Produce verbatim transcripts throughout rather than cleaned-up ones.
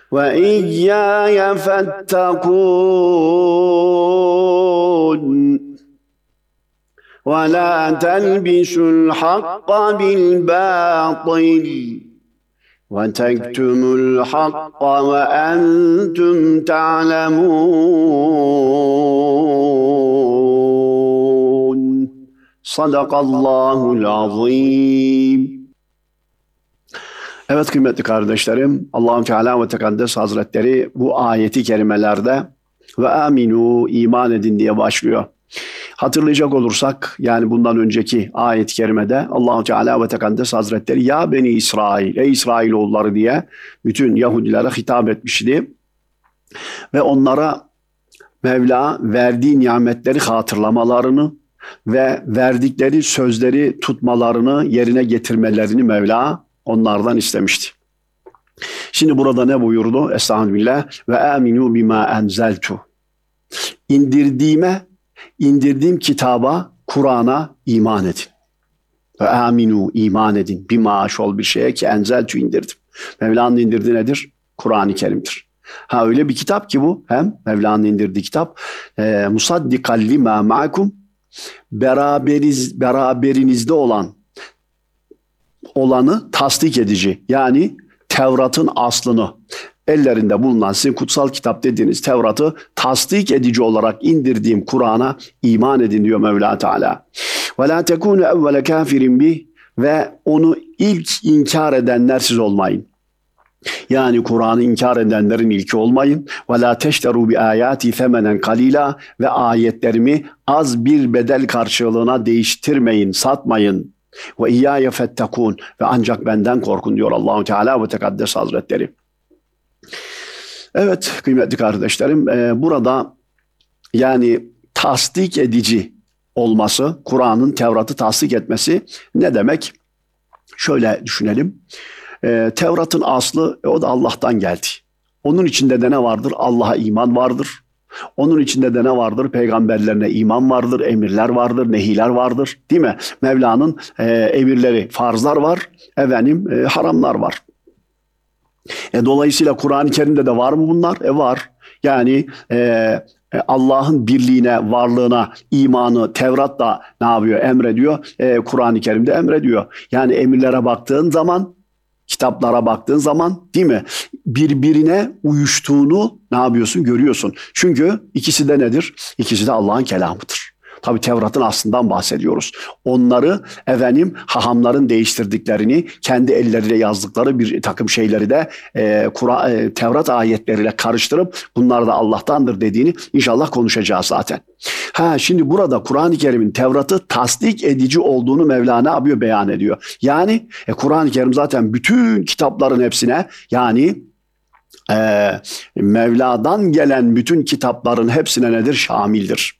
وإياي فاتقون ولا تلبسوا الحق بالباطل وتكتموا الحق وأنتم تعلمون صدق الله العظيم. Evet kıymetli kardeşlerim, Allah-u Teala ve Tekaddes Hazretleri bu ayeti kerimelerde ve aminu iman edin diye başlıyor. Hatırlayacak olursak yani bundan önceki ayet-i kerimede Allah-u Teala ve Tekaddes Hazretleri ya Beni İsrail, ey İsrailoğulları diye bütün Yahudilere hitap etmişti. Ve onlara Mevla verdiği nimetleri hatırlamalarını ve verdikleri sözleri tutmalarını yerine getirmelerini Mevla onlardan istemişti. Şimdi burada ne buyurdu? Estağfirullah ve aminu bima enzeltu. İndirdiğime, indirdiğim kitaba, Kur'an'a iman edin. Ve aminu iman edin. Bima aşol bir şeye ki enzeltu indirdim. Mevla'nın indirdiği nedir? Kur'an-ı Kerim'dir. Ha öyle bir kitap ki bu hem Mevla'nın indirdiği kitap e, musaddikan lima ma'akum beraberiz, beraberinizde olan olanı tasdik edici yani Tevrat'ın aslını ellerinde bulunan sizin kutsal kitap dediğiniz Tevrat'ı tasdik edici olarak indirdiğim Kur'an'a iman edin diyor Mevla Teala. Ve la tekunu evvele kafirin bih ve onu ilk inkar edenler siz olmayın. Yani Kur'an'ı inkar edenlerin ilki olmayın. Ve la teşteru bi ayati femenen kalila ve ayetlerimi az bir bedel karşılığına değiştirmeyin, satmayın. Ve iyyâye fettekûn ve ancak benden korkun diyor Allah-u Teala ve Tekaddes Hazretleri. Evet kıymetli kardeşlerim e, burada yani tasdik edici olması, Kur'an'ın Tevrat'ı tasdik etmesi ne demek? Şöyle düşünelim. E, Tevrat'ın aslı e, o da Allah'tan geldi. Onun içinde de ne vardır? Allah'a iman vardır. Onun içinde de ne vardır? Peygamberlerine iman vardır, emirler vardır, nehiler vardır. Değil mi? Mevla'nın e, emirleri, farzlar var, efendim e, haramlar var. E, dolayısıyla Kur'an-ı Kerim'de de var mı bunlar? E var. Yani e, Allah'ın birliğine, varlığına, imanı Tevrat da ne yapıyor? Emrediyor. E, Kur'an-ı Kerim'de emrediyor. Yani emirlere baktığın zaman, kitaplara baktığın zaman değil mi? Birbirine uyuştuğunu ne yapıyorsun? Görüyorsun. Çünkü ikisi de nedir? İkisi de Allah'ın kelamıdır. Tabi Tevrat'ın aslından bahsediyoruz. Onları efendim hahamların değiştirdiklerini, kendi elleriyle yazdıkları bir takım şeyleri de e, Kur'an, e, Tevrat ayetleriyle karıştırıp bunlar da Allah'tandır dediğini inşallah konuşacağız zaten. Ha şimdi burada Kur'an-ı Kerim'in Tevrat'ı tasdik edici olduğunu Mevla ne yapıyor? Beyan ediyor. Yani e, Kur'an-ı Kerim zaten bütün kitapların hepsine yani e, Mevla'dan gelen bütün kitapların hepsine nedir? Şamildir.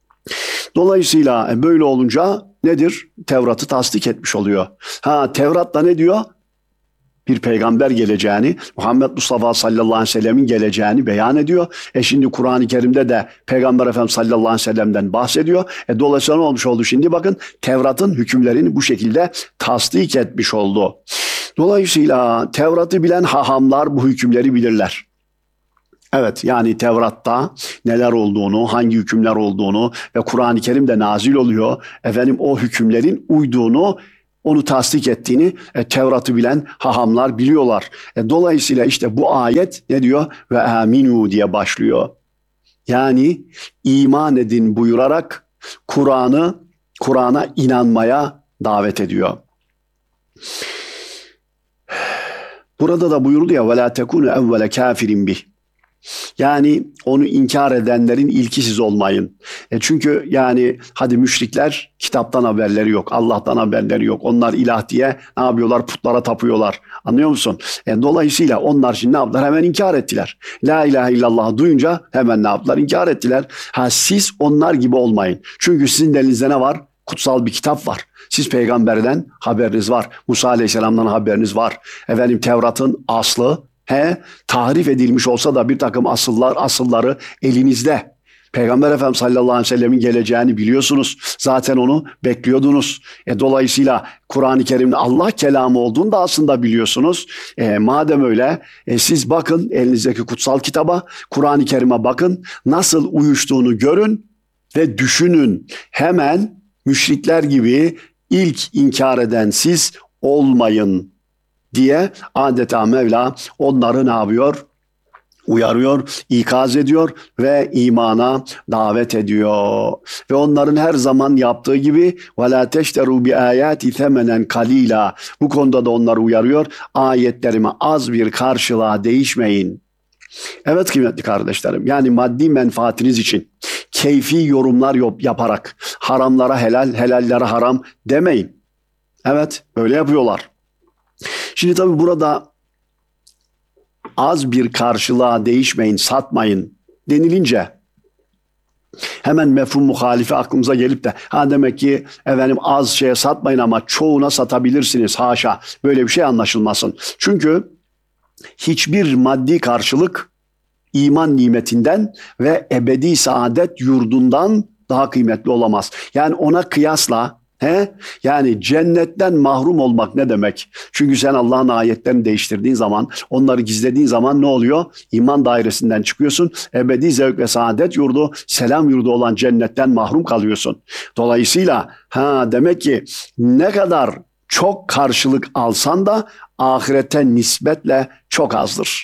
Dolayısıyla böyle olunca nedir? Tevrat'ı tasdik etmiş oluyor. Ha Tevrat'ta ne diyor? Bir peygamber geleceğini, Muhammed Mustafa sallallahu aleyhi ve sellemin geleceğini beyan ediyor. E şimdi Kur'an-ı Kerim'de de Peygamber Efendimiz sallallahu aleyhi ve sellem'den bahsediyor. E dolayısıyla ne olmuş oldu şimdi? Bakın Tevrat'ın hükümlerini bu şekilde tasdik etmiş oldu. Dolayısıyla Tevrat'ı bilen hahamlar bu hükümleri bilirler. Evet yani Tevrat'ta neler olduğunu, hangi hükümler olduğunu ve Kur'an-ı Kerim'de nazil oluyor. Efendim o hükümlerin uyduğunu, onu tasdik ettiğini e, Tevrat'ı bilen hahamlar biliyorlar. E, dolayısıyla işte bu ayet ne diyor? Ve aminu diye başlıyor. Yani iman edin buyurarak Kur'an'ı, Kur'an'a inanmaya davet ediyor. Burada da buyurdu ya ve la tekunu evvele kafirin bih. Yani onu inkar edenlerin ilki siz olmayın. E çünkü yani hadi müşrikler kitaptan haberleri yok, Allah'tan haberleri yok. Onlar ilah diye ne yapıyorlar? Putlara tapıyorlar. Anlıyor musun? E dolayısıyla onlar şimdi ne yaptılar? Hemen inkar ettiler. La ilahe illallah duyunca hemen ne yaptılar? İnkar ettiler. Ha siz onlar gibi olmayın. Çünkü sizin elinizde ne var? Kutsal bir kitap var. Siz peygamberden haberiniz var. Musa aleyhisselamdan haberiniz var. Efendim Tevrat'ın aslı He, tahrif edilmiş olsa da bir takım asıllar, asılları elinizde. Peygamber Efendimiz sallallahu aleyhi ve sellemin geleceğini biliyorsunuz. Zaten onu bekliyordunuz. E, dolayısıyla Kur'an-ı Kerim'in Allah kelamı olduğunu da aslında biliyorsunuz. E, madem öyle e, siz bakın elinizdeki kutsal kitaba, Kur'an-ı Kerim'e bakın. Nasıl uyuştuğunu görün ve düşünün. Hemen müşrikler gibi ilk inkar eden siz olmayın diye adeta Mevla onları ne yapıyor? Uyarıyor, ikaz ediyor ve imana davet ediyor. Ve onların her zaman yaptığı gibi وَلَا تَشْتَرُوا بِآيَاتِ ثَمَنًا قَلِيلًا, bu konuda da onları uyarıyor. Ayetlerime az bir karşılığa değişmeyin. Evet kıymetli kardeşlerim, yani maddi menfaatiniz için keyfi yorumlar yaparak haramlara helal, helallere haram demeyin. Evet, öyle yapıyorlar. Şimdi tabii burada az bir karşılığa değişmeyin, satmayın denilince hemen mefhum muhalifi aklımıza gelip de ha demek ki efendim az şeye satmayın ama çoğuna satabilirsiniz. Haşa, böyle bir şey anlaşılmasın. Çünkü hiçbir maddi karşılık iman nimetinden ve ebedi saadet yurdundan daha kıymetli olamaz. Yani ona kıyasla he, yani cennetten mahrum olmak ne demek? Çünkü sen Allah'ın ayetlerini değiştirdiğin zaman, onları gizlediğin zaman ne oluyor? İman dairesinden çıkıyorsun. Ebedi zevk ve saadet yurdu, selam yurdu olan cennetten mahrum kalıyorsun. Dolayısıyla ha demek ki ne kadar çok karşılık alsan da ahirete nispetle çok azdır.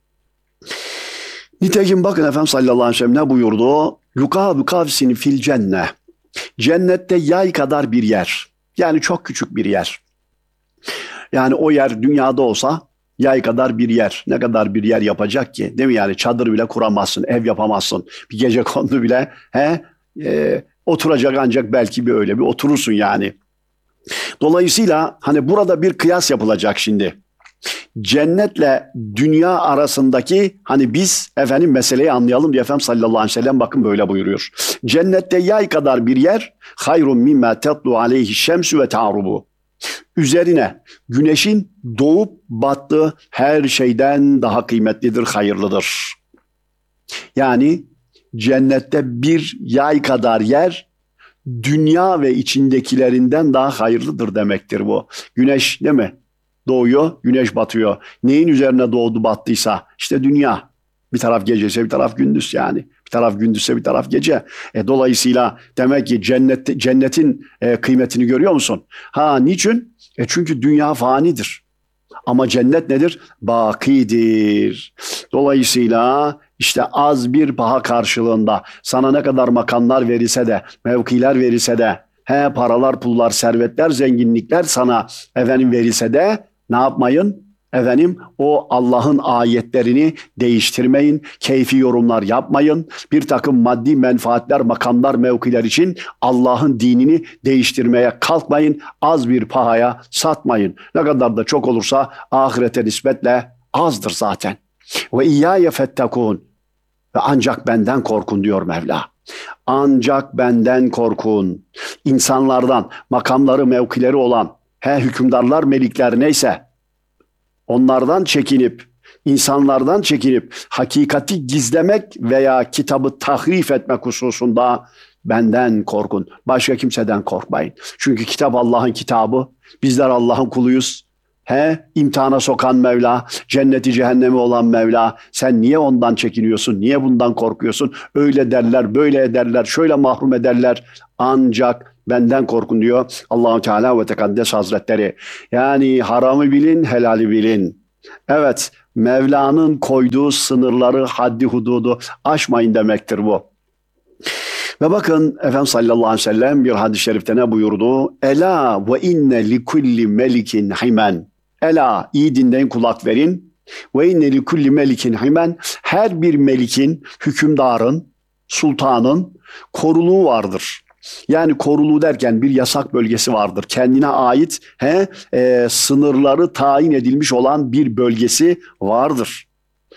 Nitekim bakın Efendimiz sallallahu aleyhi ve sellem ne buyurdu? Yukabu kavsin fil cenne. Cennette yay kadar bir yer. Yani çok küçük bir yer. Yani o yer dünyada olsa yay kadar bir yer. Ne kadar bir yer yapacak ki? Değil mi? Yani çadır bile kuramazsın, ev yapamazsın. Bir gecekondu bile he, e, oturacak ancak belki bir öyle bir oturursun yani. Dolayısıyla hani burada bir kıyas yapılacak şimdi. Cennetle dünya arasındaki hani biz efendim meseleyi anlayalım diye Efendimiz sallallahu aleyhi ve sellem bakın böyle buyuruyor. Cennette yay kadar bir yer hayrun mimma tetlu aleyhi şemsu ve ta'rubu. Üzerine güneşin doğup battığı her şeyden daha kıymetlidir, hayırlıdır. Yani cennette bir yay kadar yer dünya ve içindekilerinden daha hayırlıdır demektir bu. Güneş değil mi? Doğuyor, güneş batıyor. Neyin üzerine doğdu battıysa işte dünya. Bir taraf geceyse bir taraf gündüz yani. Bir taraf gündüzse bir taraf gece. E, dolayısıyla demek ki cennet, cennetin e, kıymetini görüyor musun? Ha niçin? E, çünkü dünya fanidir. Ama cennet nedir? Bakidir. Dolayısıyla işte az bir paha karşılığında sana ne kadar makamlar verilse de, mevkiler verilse de, he paralar, pullar, servetler, zenginlikler sana efendim verilse de ne yapmayın? Efendim o Allah'ın ayetlerini değiştirmeyin, keyfi yorumlar yapmayın. Bir takım maddi menfaatler, makamlar, mevkiler için Allah'ın dinini değiştirmeye kalkmayın. Az bir pahaya satmayın. Ne kadar da çok olursa ahirete nispetle azdır zaten. Ve iyyâye fettekûn. Ve ancak benden korkun diyor Mevla. Ancak benden korkun. İnsanlardan makamları, mevkileri olan he hükümdarlar, melikler neyse onlardan çekinip, insanlardan çekinip hakikati gizlemek veya kitabı tahrif etmek hususunda benden korkun. Başka kimseden korkmayın. Çünkü kitap Allah'ın kitabı. Bizler Allah'ın kuluyuz. He, imtihana sokan Mevla, cenneti cehennemi olan Mevla. Sen niye ondan çekiniyorsun? Niye bundan korkuyorsun? Öyle derler, böyle ederler, şöyle mahrum ederler. Ancak benden korkun diyor Allah-u Teala ve Tekaddes Hazretleri. Yani haramı bilin, helali bilin. Evet, Mevla'nın koyduğu sınırları, haddi hududu aşmayın demektir bu. Ve bakın Efendimiz sallallahu aleyhi ve sellem bir hadis-i şerifte ne buyurdu? Ela ve inne li kulli melikin himen. Ela, iyi dinleyin, kulak verin. Ve inne li kulli melikin himen. Her bir melikin, hükümdarın, sultanın koruluğu vardır. Yani koruluğu derken bir yasak bölgesi vardır. Kendine ait he, e, sınırları tayin edilmiş olan bir bölgesi vardır.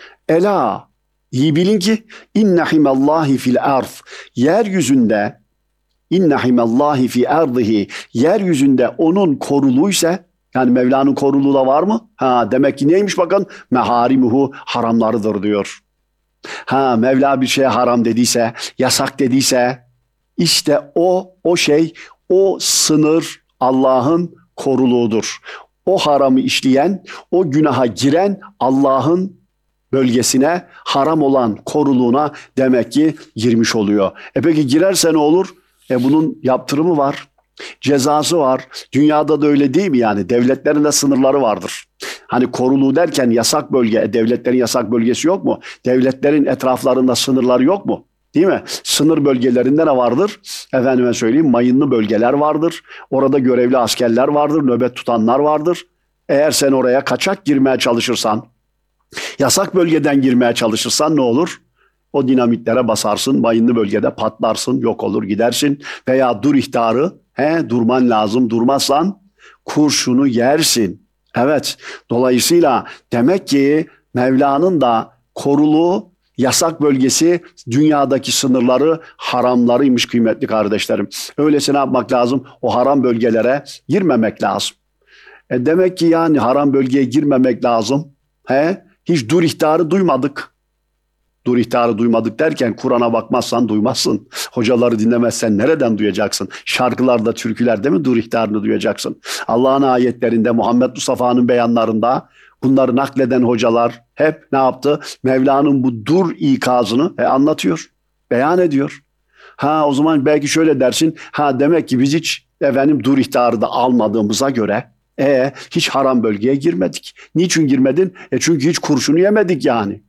Ela, iyi bilin ki inne himallahi fil arz. Yeryüzünde inne himallahi fi ardihi. Yeryüzünde onun koruluğuysa yani Mevla'nın koruluğu da var mı? Ha demek ki neymiş bakın? Meharimuhu, haramlarıdır diyor. Ha, Mevla bir şeye haram dediyse, yasak dediyse, işte o o şey, o sınır Allah'ın koruluğudur. O haramı işleyen, o günaha giren Allah'ın bölgesine, haram olan koruluğuna demek ki girmiş oluyor. E peki girerse ne olur? E bunun yaptırımı var, cezası var. Dünyada da öyle değil mi yani? Devletlerin de sınırları vardır. Hani koruluğu derken yasak bölge, e devletlerin yasak bölgesi yok mu? Devletlerin etraflarında sınırları yok mu? Değil mi? Sınır bölgelerinde ne vardır? Efendime söyleyeyim, mayınlı bölgeler vardır. Orada görevli askerler vardır, nöbet tutanlar vardır. Eğer sen oraya kaçak girmeye çalışırsan, yasak bölgeden girmeye çalışırsan ne olur? O dinamitlere basarsın, mayınlı bölgede patlarsın, yok olur gidersin. Veya dur ihtarı, he, durman lazım, durmazsan kurşunu yersin. Evet, dolayısıyla demek ki Mevla'nın da koruluğu, yasak bölgesi, dünyadaki sınırları, haramlarıymış kıymetli kardeşlerim. Öyleyse ne yapmak lazım? O haram bölgelere girmemek lazım. E demek ki yani haram bölgeye girmemek lazım. He? Hiç dur ihtarı duymadık. Dur ihtarı duymadık derken Kur'an'a bakmazsan duymazsın. Hocaları dinlemezsen nereden duyacaksın? Şarkılarda, türkülerde mi dur ihtarını duyacaksın? Allah'ın ayetlerinde, Muhammed Mustafa'nın beyanlarında bunları nakleden hocalar hep ne yaptı? Mevla'nın bu dur ikazını e, anlatıyor, beyan ediyor. Ha, o zaman belki şöyle dersin. Ha, demek ki biz hiç efendim dur ihtarı da almadığımıza göre e, hiç haram bölgeye girmedik. Niçin girmedin? E çünkü hiç kurşunu yemedik yani.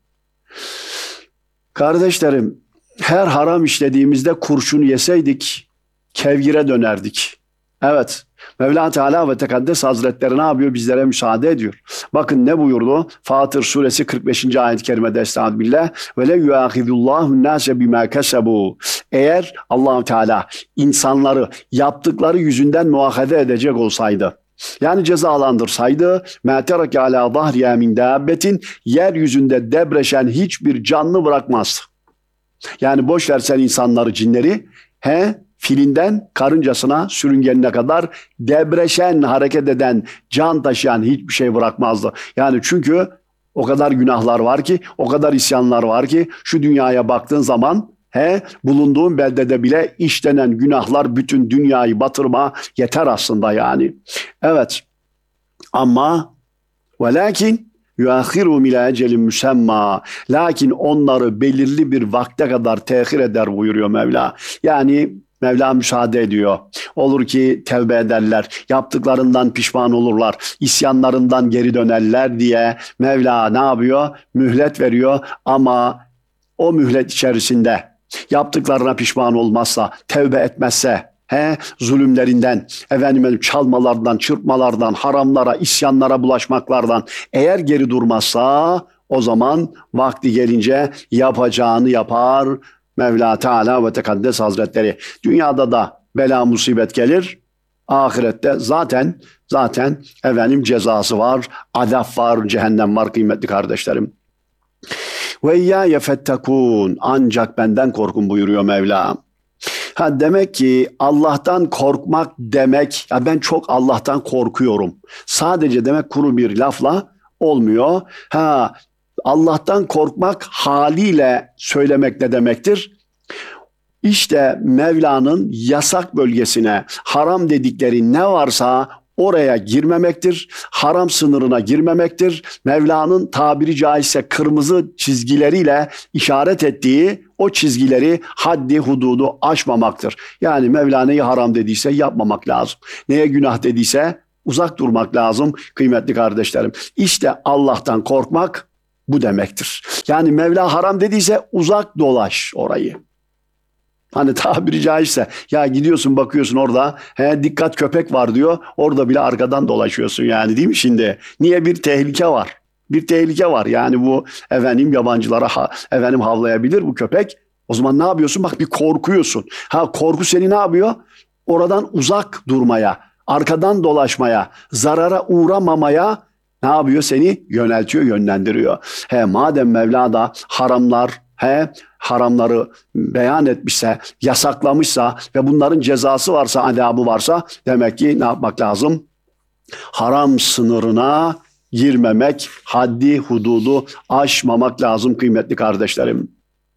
Kardeşlerim, her haram işlediğimizde kurşunu yeseydik kevgire dönerdik. Evet, Mevla Teala ve Tekaddes Hazretleri ne yapıyor? Bizlere müsaade ediyor. Bakın ne buyurdu? Fatır suresi kırk beşinci ayet-i kerimede estağfirullah. Ve le yuâhidullâhun nâse bimâ kesebû. Eğer Allah Teala insanları yaptıkları yüzünden muahede edecek olsaydı, yani cezalandırsaydı, mâ tereke alâ zahriya min dâbbetin, yeryüzünde debreşen hiçbir canlı bırakmazdı. Yani boş versen insanları, cinleri, he, filinden karıncasına, sürüngenine kadar debreşen, hareket eden, can taşıyan hiçbir şey bırakmazdı. Yani çünkü o kadar günahlar var ki, o kadar isyanlar var ki, şu dünyaya baktığın zaman he, bulunduğun beldede bile işlenen günahlar bütün dünyayı batırma yeter aslında yani. Evet, ama velakin yuahirum ila ecelin müsemma. Lakin onları belirli bir vakte kadar tehir eder buyuruyor Mevla. Yani Mevla müsaade ediyor. Olur ki tevbe ederler, yaptıklarından pişman olurlar, isyanlarından geri dönerler diye Mevla ne yapıyor? Mühlet veriyor ama o mühlet içerisinde yaptıklarına pişman olmazsa, tevbe etmezse, he, zulümlerinden, efendim çalmalardan, çırpmalardan, haramlara, isyanlara bulaşmaklardan eğer geri durmazsa o zaman vakti gelince yapacağını yapar Mevla Teala ve Tekaddes Hazretleri. Dünyada da bela musibet gelir, ahirette zaten zaten efendim cezası var, azap var, cehennem var kıymetli kardeşlerim. Ve iyyâye fettekûn, ancak benden korkun buyuruyor Mevla. Ha, demek ki Allah'tan korkmak demek, ya ben çok Allah'tan korkuyorum. Sadece demek kuru bir lafla olmuyor. Ha, Allah'tan korkmak haliyle söylemek ne demektir? İşte Mevla'nın yasak bölgesine haram dedikleri ne varsa oraya girmemektir. Haram sınırına girmemektir. Mevla'nın tabiri caizse kırmızı çizgileriyle işaret ettiği o çizgileri, haddi hududu aşmamaktır. Yani Mevla neyi haram dediyse yapmamak lazım. Neye günah dediyse uzak durmak lazım kıymetli kardeşlerim. İşte Allah'tan korkmak bu demektir. Yani Mevla haram dediyse uzak dolaş orayı. Hani tabiri caizse ya gidiyorsun bakıyorsun orada he, dikkat köpek var diyor. Orada bile arkadan dolaşıyorsun yani, değil mi şimdi? Niye? Bir tehlike var. Bir tehlike var. Yani bu efendim yabancılara ha, efendim havlayabilir bu köpek. O zaman ne yapıyorsun? Bak bir korkuyorsun. Ha, korku seni ne yapıyor? Oradan uzak durmaya, arkadan dolaşmaya, zarara uğramamaya ne yapıyor? Seni yöneltiyor, yönlendiriyor. He, madem Mevla da haramlar, he, haramları beyan etmişse, yasaklamışsa ve bunların cezası varsa, adabı varsa demek ki ne yapmak lazım? Haram sınırına girmemek, haddi, hududu aşmamak lazım kıymetli kardeşlerim.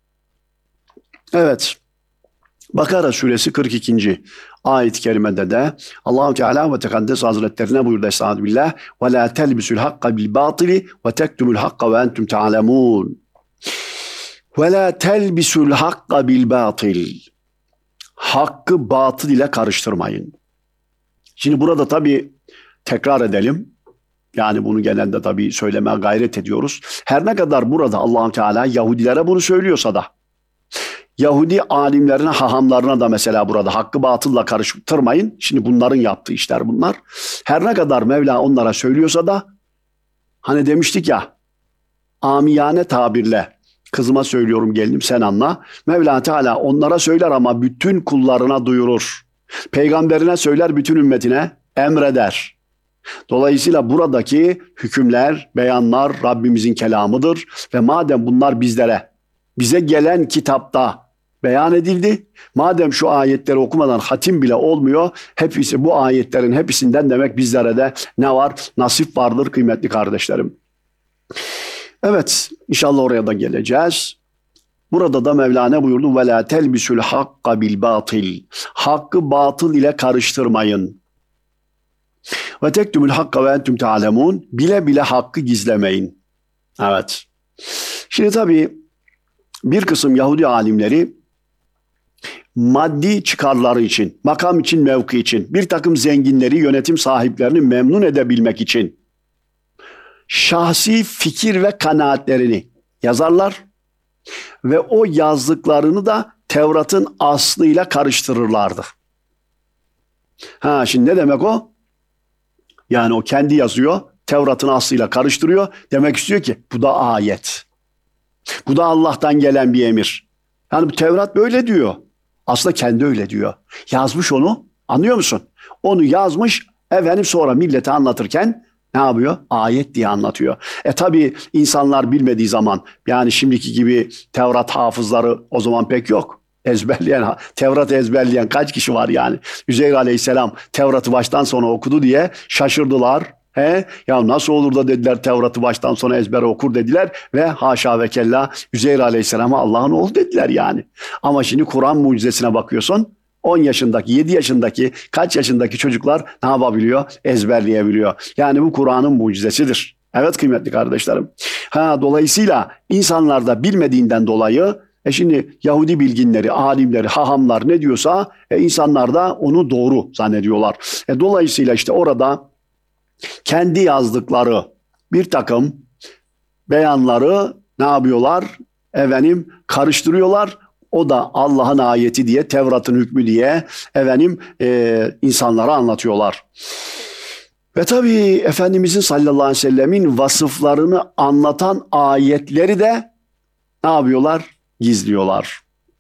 Evet. Bakara suresi kırk ikinci ayet-i kerimede de Allah-u Teala ve Tekaddes Hazretlerine buyurdu Estağfirullah ve la telbisul hakka bil batili ve tektumul hakka ve entum ta'lemun. Ve la telbisul hakka bil batil. Hakkı batıl ile karıştırmayın. Şimdi burada tabii tekrar edelim. Yani bunu genelde tabii söylemeye gayret ediyoruz. Her ne kadar burada Allah-u Teala Yahudilere bunu söylüyorsa da Yahudi alimlerine, hahamlarına da mesela burada hakkı batılla karıştırmayın. Şimdi bunların yaptığı işler bunlar. Her ne kadar Mevla onlara söylüyorsa da hani demiştik ya amiyane tabirle kızıma söylüyorum gelinim sen anla. Mevla Teala onlara söyler ama bütün kullarına duyurur. Peygamberine söyler bütün ümmetine emreder. Dolayısıyla buradaki hükümler, beyanlar Rabbimizin kelamıdır ve madem bunlar bizlere, bize gelen kitapta beyan edildi, madem şu ayetleri okumadan hatim bile olmuyor, hepsi bu ayetlerin hepsinden demek bizlere de ne var? Nasip vardır kıymetli kardeşlerim. Evet, inşallah oraya da geleceğiz. Burada da Mevlana buyurdu وَلَا تَلْبِسُ الْحَقَّ بِالْبَاطِلِ Hakkı batıl ile karıştırmayın. Ve tektumul hakka ve entum ta'lemun. Bile bile hakkı gizlemeyin. Evet. Şimdi tabii bir kısım Yahudi alimleri maddi çıkarları için, makam için, mevki için, bir takım zenginleri, yönetim sahiplerini memnun edebilmek için şahsi fikir ve kanaatlerini yazarlar ve o yazdıklarını da Tevrat'ın aslıyla karıştırırlardı. Ha şimdi ne demek o? Yani o kendi yazıyor, Tevrat'ın aslıyla karıştırıyor. Demek istiyor ki bu da ayet. Bu da Allah'tan gelen bir emir. Yani bu Tevrat böyle diyor. Aslında kendi öyle diyor. Yazmış onu, anlıyor musun? Onu yazmış, efendim sonra millete anlatırken ne yapıyor? Ayet diye anlatıyor. E tabi insanlar bilmediği zaman, yani şimdiki gibi Tevrat hafızları o zaman pek yok. Ezberleyen, Tevrat'ı ezberleyen kaç kişi var yani? Üzeyr Aleyhisselam Tevrat'ı baştan sona okudu diye şaşırdılar. He? Ya nasıl olur da dediler Tevrat'ı baştan sona ezbere okur dediler ve haşa ve kella Üzeyr Aleyhisselam'a Allah'ın oğlu dediler yani. Ama şimdi Kur'an mucizesine bakıyorsun. on yaşındaki, yedi yaşındaki, kaç yaşındaki çocuklar ne yapabiliyor? Ezberleyebiliyor. Yani bu Kur'an'ın mucizesidir. Evet kıymetli kardeşlerim. Ha, dolayısıyla insanlar da bilmediğinden dolayı e şimdi Yahudi bilginleri, alimleri, hahamlar ne diyorsa e insanlar da onu doğru zannediyorlar. E dolayısıyla işte orada kendi yazdıkları bir takım beyanları ne yapıyorlar? Efendim karıştırıyorlar. O da Allah'ın ayeti diye, Tevrat'ın hükmü diye efendim e, insanlara anlatıyorlar. Ve tabii Efendimizin sallallahu aleyhi ve sellemin vasıflarını anlatan ayetleri de ne yapıyorlar? Gizliyorlar.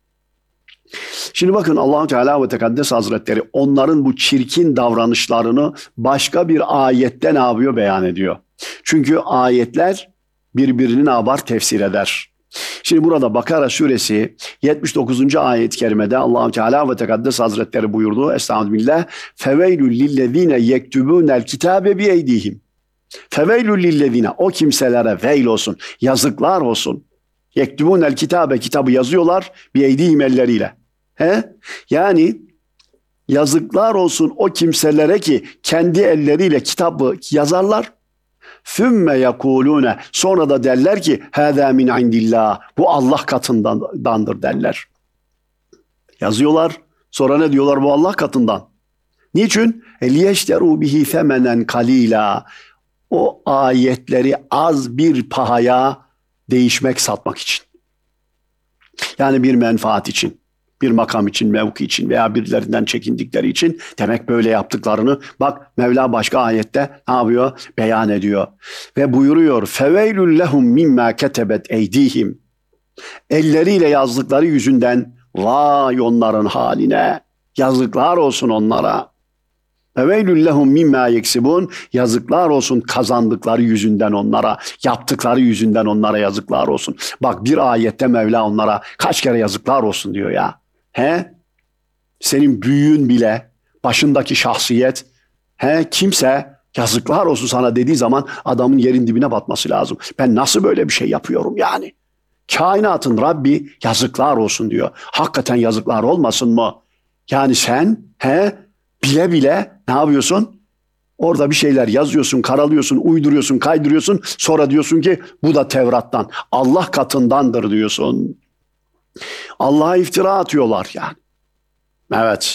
Şimdi bakın Allah-u Teala ve Tekaddes Hazretleri onların bu çirkin davranışlarını başka bir ayette ne yapıyor? Beyan ediyor. Çünkü ayetler birbirini ne yapar? Tefsir eder. Şimdi burada Bakara suresi yetmiş dokuzuncu ayet-i kerimede Allah-u Teala ve Tekaddes Hazretleri buyurdu. Estağfirullah. Feveylül lillezine yektubûnel kitâbe biyeydihim. Feveylül lillezine o kimselere veil olsun, yazıklar olsun. Yektubûnel kitâbe kitabı yazıyorlar biyeydihim elleriyle. He? Yani yazıklar olsun o kimselere ki kendi elleriyle kitabı yazarlar. Fümme yekulune sonra da derler ki hâzâ min indillah bu Allah katındandır derler. Yazıyorlar. Sonra ne diyorlar bu Allah katından? Niçin? Liyeşterû bihi femenen kalîlâ o ayetleri az bir pahaya değişmek satmak için. Yani bir menfaat için. Bir makam için, mevki için veya birilerinden çekindikleri için demek böyle yaptıklarını bak Mevla başka ayette ne yapıyor? Beyan ediyor. Ve buyuruyor feveylül lehum mimma ketebet eydihim. Elleriyle yazdıkları yüzünden vay onların haline. Yazıklar olsun onlara. Feveylül lehum mimma yeksibun. Yazıklar olsun kazandıkları yüzünden onlara, yaptıkları yüzünden onlara yazıklar olsun. Bak bir ayette Mevla onlara kaç kere yazıklar olsun diyor ya. He? Senin büyüğün bile, başındaki şahsiyet, he kimse Yazıklar olsun sana dediği zaman adamın yerin dibine batması lazım. Ben nasıl böyle bir şey yapıyorum yani? Kainatın Rabbi yazıklar olsun diyor. Hakikaten yazıklar olmasın mı? Yani sen he bile bile ne yapıyorsun? Orada bir şeyler yazıyorsun, karalıyorsun, uyduruyorsun, kaydırıyorsun. Sonra diyorsun ki bu da Tevrat'tan. Allah katındandır diyorsun. Allah'a iftira atıyorlar yani. Evet.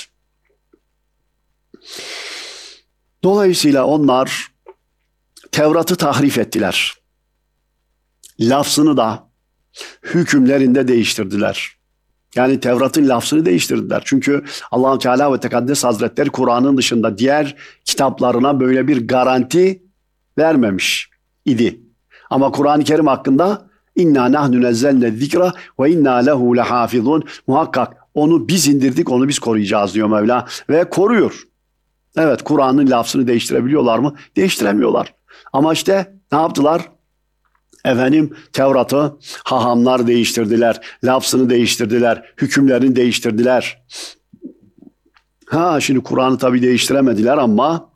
Dolayısıyla onlar Tevrat'ı tahrif ettiler. Lafzını da hükümlerinde değiştirdiler. Yani Tevrat'ın lafzını değiştirdiler. Çünkü Allah-u Teala ve Tekaddes Hazretleri Kur'an'ın dışında diğer kitaplarına böyle bir garanti vermemiş idi. Ama Kur'an-ı Kerim hakkında inna nahnu nezzelne zikra ve inna lehu lehafizun, muhakkak onu biz indirdik, onu biz koruyacağız diyor Mevla ve koruyor. Evet, Kur'an'ın lafzını değiştirebiliyorlar mı? Değiştiremiyorlar. Ama işte ne yaptılar? Efendim Tevrat'ı hahamlar değiştirdiler, lafzını değiştirdiler, hükümlerini değiştirdiler. Ha şimdi Kur'an'ı tabii değiştiremediler ama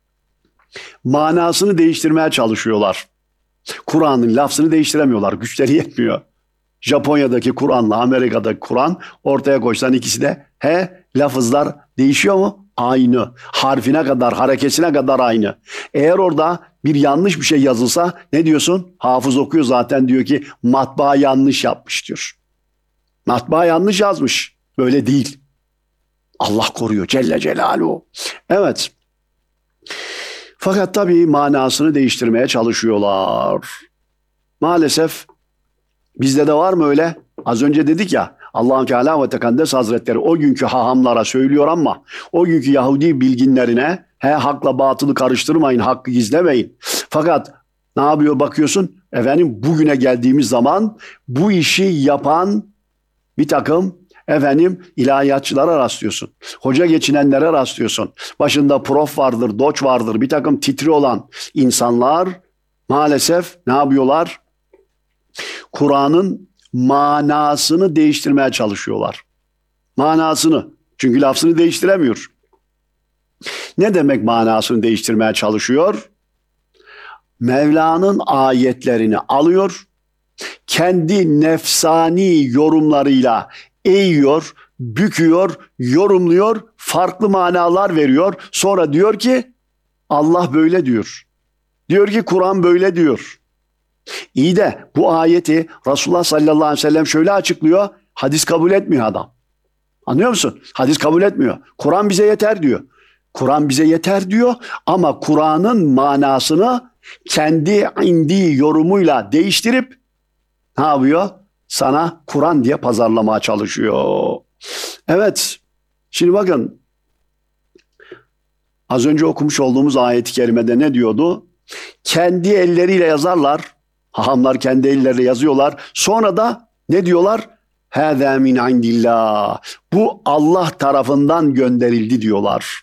manasını değiştirmeye çalışıyorlar. Kur'an'ın lafzını değiştiremiyorlar, güçleri yetmiyor. Japonya'daki Kur'an'la Amerika'daki Kur'an ortaya koysan ikisi de he lafızlar değişiyor mu? Aynı. Harfine kadar, hareketine kadar aynı. Eğer orada bir yanlış bir şey yazılsa ne diyorsun? Hafız okuyor zaten, diyor ki matbaa yanlış yapmış diyor. Matbaa yanlış yazmış. Böyle değil. Allah koruyor Celle Celaluhu. Evet. Fakat tabii manasını değiştirmeye çalışıyorlar. Maalesef bizde de var mı öyle? Az önce dedik ya, Allah-u Teala ve Tekaddes Hazretleri o günkü hahamlara söylüyor ama o günkü Yahudi bilginlerine he hakla batılı karıştırmayın, hakkı gizlemeyin. Fakat ne yapıyor bakıyorsun? Efendim bugüne geldiğimiz zaman bu işi yapan bir takım efendim ilahiyatçılara rastlıyorsun. Hoca geçinenlere rastlıyorsun. Başında prof vardır, doç vardır, bir takım titri olan insanlar maalesef ne yapıyorlar? Kur'an'ın manasını değiştirmeye çalışıyorlar. Manasını. Çünkü lafzını değiştiremiyor. Ne demek manasını değiştirmeye çalışıyor? Mevla'nın ayetlerini alıyor, kendi nefsani yorumlarıyla eğiyor, büküyor, yorumluyor, farklı manalar veriyor. Sonra diyor ki Allah böyle diyor. Diyor ki Kur'an böyle diyor. İyi de bu ayeti Resulullah sallallahu aleyhi ve sellem şöyle açıklıyor. Hadis kabul etmiyor adam. Anlıyor musun? Hadis kabul etmiyor. Kur'an bize yeter diyor. Kur'an bize yeter diyor ama Kur'an'ın manasını kendi indi yorumuyla değiştirip ne yapıyor? Sana Kur'an diye pazarlamaya çalışıyor. Evet. Şimdi bakın. Az önce okumuş olduğumuz ayet-i kerimede ne diyordu? Kendi elleriyle yazarlar. Hahamlar kendi elleriyle yazıyorlar. Sonra da ne diyorlar? Hâzâ min indillah. Bu Allah tarafından gönderildi diyorlar.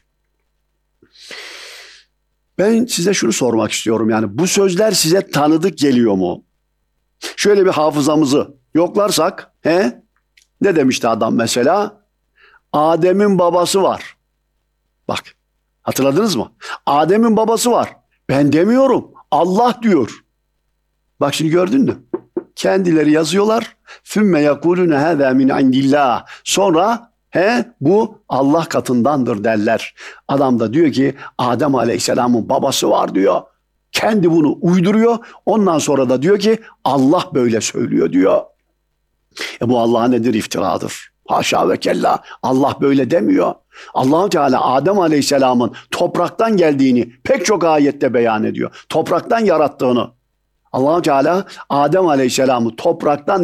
Ben size şunu sormak istiyorum, yani bu sözler size tanıdık geliyor mu? Şöyle bir hafızamızı yoklarsak, he? Ne demişti adam mesela? Adem'in babası var. Bak, hatırladınız mı? Adem'in babası var. Ben demiyorum, Allah diyor. Bak şimdi gördün mü? Kendileri yazıyorlar. Fümme yekulune hâzâ min indillah. Sonra he bu Allah katındandır derler. Adam da diyor ki Adem Aleyhisselam'ın babası var diyor. Kendi bunu uyduruyor. Ondan sonra da diyor ki Allah böyle söylüyor diyor. E bu Allah'a nedir? İftiradır. Haşa ve kella. Allah böyle demiyor. Allah-u Teala Adem Aleyhisselam'ın topraktan geldiğini pek çok ayette beyan ediyor. Topraktan yarattığını. Allah-u Teala Adem Aleyhisselam'ı topraktan